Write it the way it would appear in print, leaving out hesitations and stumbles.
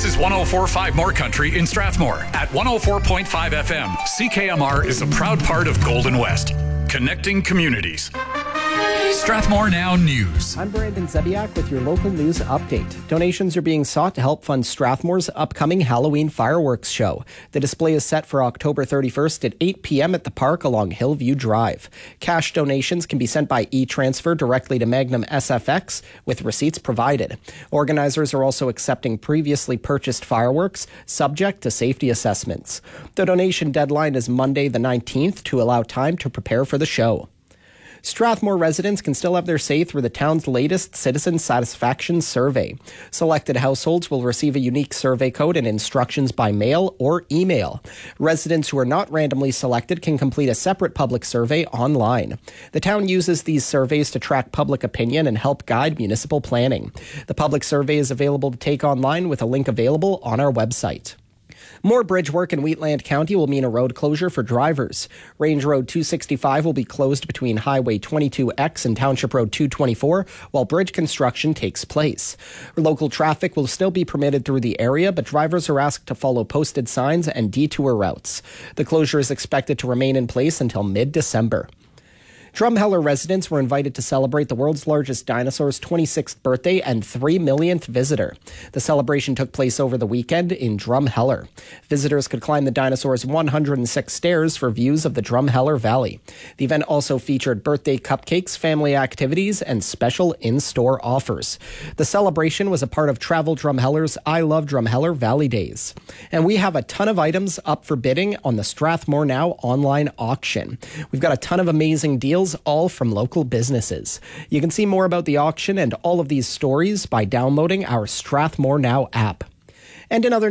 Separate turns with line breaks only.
This is 104.5 More Country in Strathmore. At 104.5 FM, CKMR is a proud part of Golden West, connecting communities. Strathmore Now News.
I'm Brandon Zebiak with your local news update. Donations are being sought to help fund Strathmore's upcoming Halloween fireworks show. The display is set for October 31st at 8 p.m. at the park along Hillview Drive. Cash donations can be sent by e-transfer directly to Magnum SFX with receipts provided. Organizers are also accepting previously purchased fireworks subject to safety assessments. The donation deadline is Monday the 19th to allow time to prepare for the show. Strathmore residents can still have their say through the town's latest citizen satisfaction survey. Selected households will receive a unique survey code and instructions by mail or email. Residents who are not randomly selected can complete a separate public survey online. The town uses these surveys to track public opinion and help guide municipal planning. The public survey is available to take online with a link available on our website. More bridge work in Wheatland County will mean a road closure for drivers. Range Road 265 will be closed between Highway 22X and Township Road 224 while bridge construction takes place. Local traffic will still be permitted through the area, but drivers are asked to follow posted signs and detour routes. The closure is expected to remain in place until mid-December. Drumheller residents were invited to celebrate the world's largest dinosaur's 26th birthday and 3 millionth visitor. The celebration took place over the weekend in Drumheller. Visitors could climb the dinosaur's 106 stairs for views of the Drumheller Valley. The event also featured birthday cupcakes, family activities, and special in-store offers. The celebration was a part of Travel Drumheller's I Love Drumheller Valley Days. And we have a ton of items up for bidding on the Strathmore Now online auction. We've got a ton of amazing deals, all from local businesses. You can see more about the auction and all of these stories by downloading our Strathmore Now app. And in other